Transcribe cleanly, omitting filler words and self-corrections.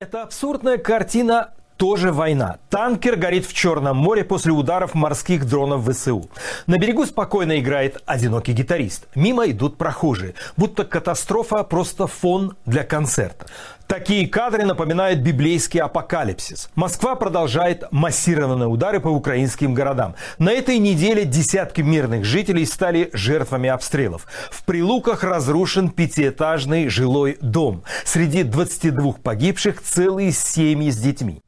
Эта абсурдная картина тоже война. Танкер горит в Черном море после ударов морских дронов ВСУ. На берегу спокойно играет одинокий гитарист. Мимо идут прохожие. Будто катастрофа просто фон для концерта. Такие кадры напоминают библейский апокалипсис. Москва продолжает массированные удары по украинским городам. На этой неделе десятки мирных жителей стали жертвами обстрелов. В Прилуках разрушен пятиэтажный жилой дом. Среди 22 погибших целые семьи с детьми.